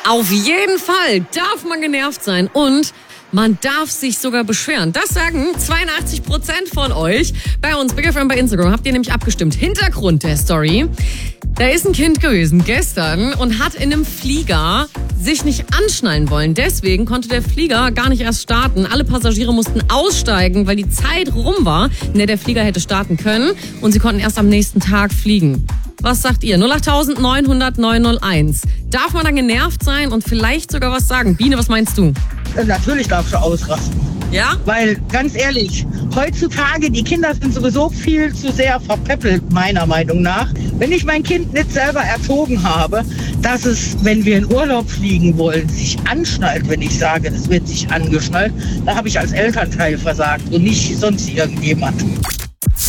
Auf jeden Fall darf man genervt sein und man darf sich sogar beschweren. Das sagen 82% von euch bei uns. Big FM bei Instagram habt ihr nämlich abgestimmt. Hintergrund der Story. Da ist ein Kind gewesen gestern und hat in einem Flieger sich nicht anschnallen wollen. Deswegen konnte der Flieger gar nicht erst starten. Alle Passagiere mussten aussteigen, weil die Zeit rum war, in der der Flieger hätte starten können. Und sie konnten erst am nächsten Tag fliegen. Was sagt ihr? 08900 901. Darf man dann genervt sein und vielleicht sogar was sagen? Biene, was meinst du? Natürlich darfst du ausrasten. Ja? Weil, ganz ehrlich, heutzutage, die Kinder sind sowieso viel zu sehr verpäppelt, meiner Meinung nach. Wenn ich mein Kind nicht selber erzogen habe, dass es, wenn wir in Urlaub fliegen wollen, sich anschnallt, wenn ich sage, es wird sich angeschnallt, da habe ich als Elternteil versagt und nicht sonst irgendjemand.